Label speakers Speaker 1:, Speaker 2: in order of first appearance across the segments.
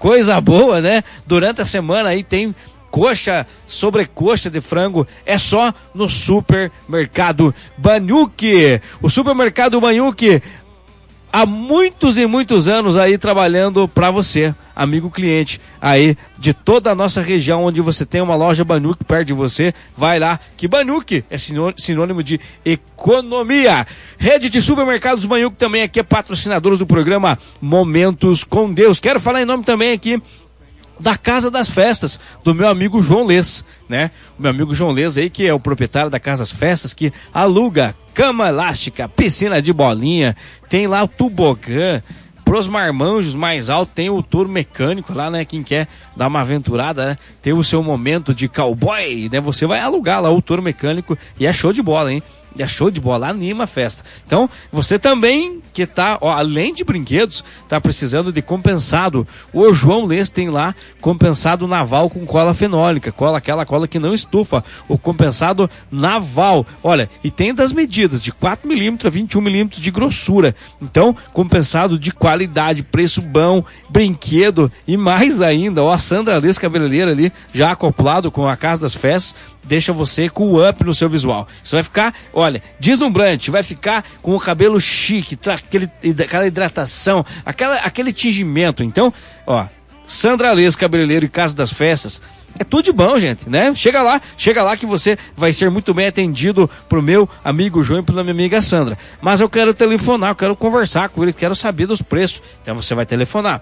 Speaker 1: coisa boa, né? Durante a semana aí tem coxa, sobrecoxa de frango, é só no Supermercado Banyuki. O Supermercado Banyuki, há muitos e muitos anos aí trabalhando para você, amigo cliente aí de toda a nossa região, onde você tem uma loja Banyuki perto de você, vai lá, que Banyuki é sinônimo de economia. Rede de supermercados Banyuki também aqui é patrocinadores do programa Momentos com Deus. Quero falar em nome também aqui da Casa das Festas, do meu amigo João Lês, né? O meu amigo João Lês aí, que é o proprietário da Casa das Festas, que aluga cama elástica, piscina de bolinha, tem lá o tobogã, pros marmanjos mais altos, tem o touro mecânico lá, né? Quem quer dar uma aventurada, né? Ter o seu momento de cowboy, né? Você vai alugar lá o touro mecânico e é show de bola, hein? É show de bola, anima a festa. Então, você também que tá, ó, além de brinquedos, tá precisando de compensado. O João Lês tem lá compensado naval com cola fenólica, aquela cola que não estufa, o compensado naval. Olha, e tem das medidas de 4mm a 21mm de grossura. Então, compensado de qualidade, preço bom, brinquedo e mais ainda, ó, a Sandra Lês cabeleireira ali, já acoplado com a Casa das Festas, deixa você com o up no seu visual. Você vai ficar, olha, deslumbrante, vai ficar com o cabelo chique, aquela hidratação, aquele tingimento. Então, ó, Sandra Lês, cabeleireiro e Casa das Festas, é tudo de bom, gente, né? Chega lá que você vai ser muito bem atendido pro meu amigo João e pela minha amiga Sandra. Mas eu quero telefonar, eu quero conversar com ele, quero saber dos preços. Então você vai telefonar.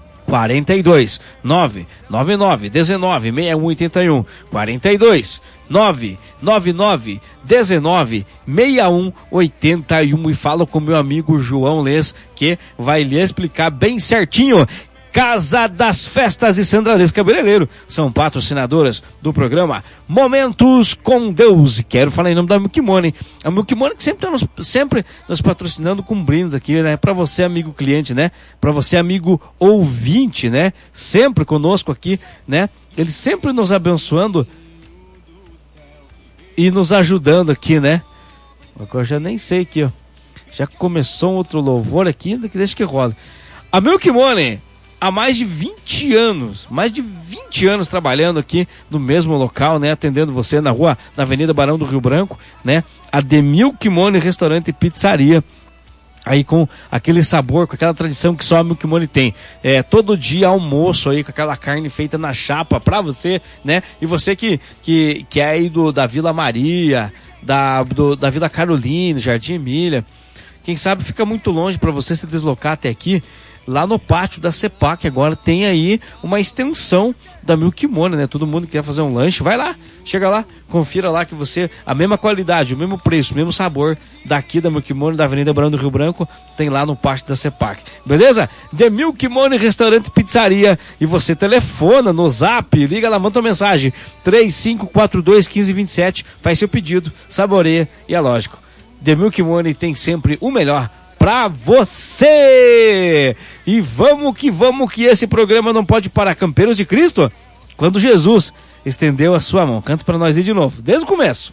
Speaker 1: 42 999 19 6181 42 999 19 6181 e fala com meu amigo João Lês, que vai lhe explicar bem certinho. Casa das Festas e Sandra Lês cabeleireiro são patrocinadoras do programa Momentos com Deus. E quero falar em nome da Milkmoney. A Milkmoney que sempre nos patrocinando com brindes aqui, né? Pra você, amigo cliente, né? Pra você, amigo ouvinte, né? Sempre conosco aqui, né? Ele sempre nos abençoando e nos ajudando aqui, né? Agora eu já nem sei aqui, ó. Já começou um outro louvor aqui, deixa que rola. A Milkmoney, há mais de 20 anos trabalhando aqui no mesmo local, né? Atendendo você na Avenida Barão do Rio Branco, né? A The Milkmoney Restaurante e Pizzaria. Aí com aquele sabor, com aquela tradição que só a Milkmoney tem. Todo dia almoço aí com aquela carne feita na chapa pra você, né? E você que é aí da Vila Maria, da Vila Carolina, Jardim Emília, quem sabe fica muito longe pra você se deslocar até aqui. Lá no pátio da CEPAC agora tem aí uma extensão da Milkmoney, né? Todo mundo que quer fazer um lanche, vai lá, chega lá, confira lá que você, a mesma qualidade, o mesmo preço, o mesmo sabor daqui da Milkmoney, da Avenida Barão do Rio Branco, tem lá no pátio da CEPAC, beleza? The Milkmoney Restaurante e Pizzaria, e você telefona no Zap, liga lá, manda uma mensagem, 3542-1527, faz seu pedido, saboreia e é lógico, The Milkmoney tem sempre o melhor pra você! E vamos que esse programa não pode parar. Campeiros de Cristo, quando Jesus estendeu a sua mão. Canta pra nós aí de novo, desde o começo.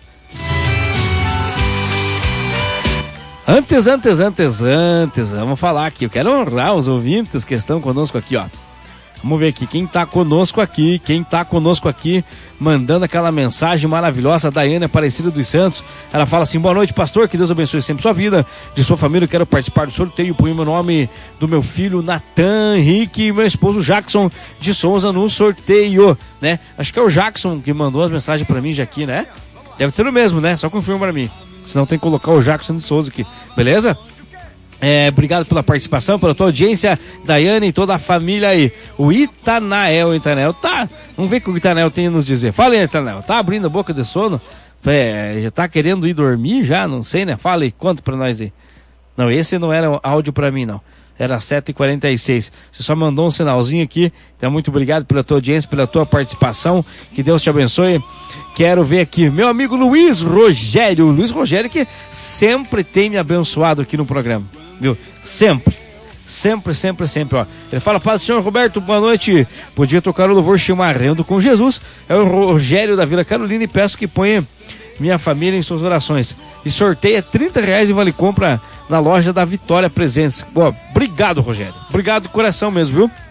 Speaker 1: Antes, vamos falar aqui. Eu quero honrar os ouvintes que estão conosco aqui, ó. Vamos ver aqui, quem tá conosco aqui, mandando aquela mensagem maravilhosa, a Daiane Aparecida dos Santos. Ela fala assim: boa noite, pastor, que Deus abençoe sempre sua vida, de sua família. Eu quero participar do sorteio, põe o nome do meu filho Natan Henrique e meu esposo Jackson de Souza no sorteio, né? Acho que é o Jackson que mandou as mensagens pra mim já aqui, né? Deve ser o mesmo, né? Só confirma pra mim, senão tem que colocar o Jackson de Souza aqui, beleza? Obrigado pela participação, pela tua audiência, Daiane e toda a família aí. O Itanael, tá, vamos ver o que o Itanael tem a nos dizer. Fala aí, Itanael, tá abrindo a boca de sono? Já tá querendo ir dormir já? Não sei, né? Fala aí, conta pra nós aí. Não, esse não era áudio pra mim, não. Era 7h46. Você só mandou um sinalzinho aqui. Então, muito obrigado pela tua audiência, pela tua participação. Que Deus te abençoe. Quero ver aqui meu amigo Luiz Rogério. Luiz Rogério, que sempre tem me abençoado aqui no programa, viu? Sempre, ó. Ele fala: paz do Senhor Roberto, boa noite. Podia tocar o louvor Chimarrando com Jesus. É o Rogério da Vila Carolina e peço que ponha minha família em suas orações. E sorteia R$30 e vale compra na loja da Vitória Presentes. Boa, obrigado, Rogério. Obrigado de coração mesmo, viu?